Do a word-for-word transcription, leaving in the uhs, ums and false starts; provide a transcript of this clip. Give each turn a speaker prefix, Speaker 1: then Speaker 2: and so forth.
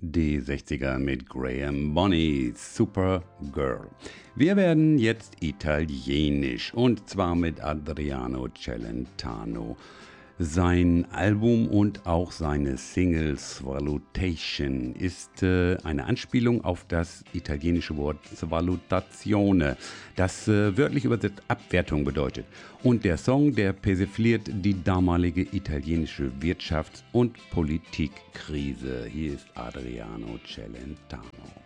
Speaker 1: Die sechziger mit Graham Bonny, Supergirl. Wir werden jetzt italienisch und zwar mit Adriano Celentano. Sein Album und auch seine Single Svalutation ist äh, eine Anspielung auf das italienische Wort Svalutazione, das äh, wörtlich übersetzt Abwertung bedeutet. Und der Song, der persifliert die damalige italienische Wirtschafts- und Politikkrise. Hier ist Adriano Celentano.